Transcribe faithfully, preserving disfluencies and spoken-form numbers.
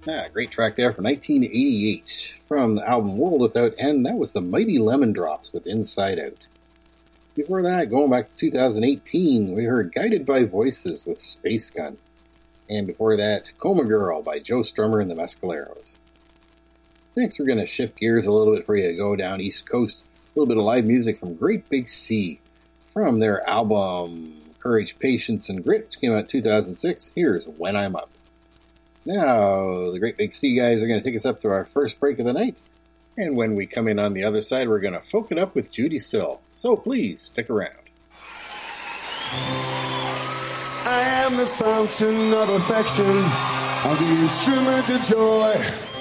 Ah, great track there from nineteen eighty-eight from the album World Without End. That was the Mighty Lemon Drops with Inside Out. Before that, going back to two thousand eighteen, we heard Guided by Voices with Space Gun. And before that, Coma Girl by Joe Strummer and the Mescaleros. Next, we're going to shift gears a little bit for you to go down East Coast. A little bit of live music from Great Big Sea from their album Courage, Patience, and Grit, which came out in two thousand six. Here's When I'm Up. Now, the Great Big Sea guys are going to take us up to our first break of the night. And when we come in on the other side, we're going to folk it up with Judy Still. So please, stick around. I am the fountain of affection, and the instrument of joy.